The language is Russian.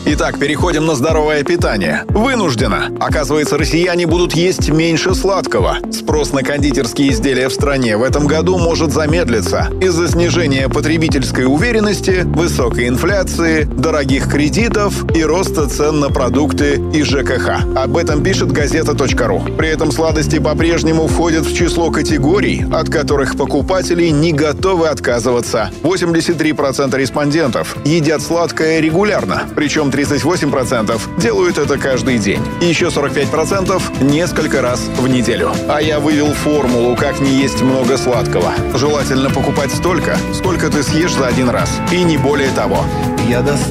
Итак, переходим на здоровое питание. Вынужденно. Оказывается, россияне будут есть меньше сладкого. Спрос на кондитерские изделия в стране в этом году может замедлиться из-за снижения потребительской уверенности, высокой инфляции, дорогих кредитов и роста цен на продукты и ЖКХ. Об этом пишет газета.ру. При этом сладости по-прежнему входят в число категорий, от которых покупатели не готовы отказываться. 83% респондентов едят сладкое регулярно, причем 38% делают это каждый день. И еще 45% несколько раз в неделю. А я вывел формулу, как не есть много сладкого. Желательно покупать столько, сколько ты съешь за один раз. И не более того.